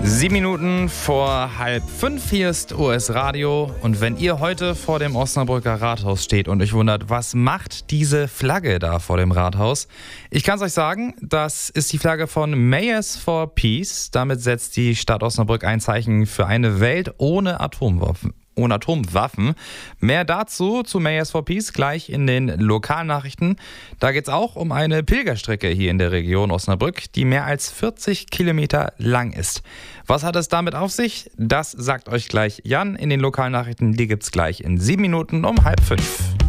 7 Minuten vor 4:30, hier ist OS Radio. Und wenn ihr heute vor dem Osnabrücker Rathaus steht und euch wundert, was macht diese Flagge da vor dem Rathaus? Ich kann es euch sagen, das ist die Flagge von Mayors for Peace. Damit setzt die Stadt Osnabrück ein Zeichen für eine Welt ohne Atomwaffen. Mehr dazu zu Mayors for Peace gleich in den Lokalnachrichten. Da geht es auch um eine Pilgerstrecke hier in der Region Osnabrück, die mehr als 40 Kilometer lang ist. Was hat es damit auf sich? Das sagt euch gleich Jan in den Lokalnachrichten. Die gibt's gleich in 7 Minuten um 4:30.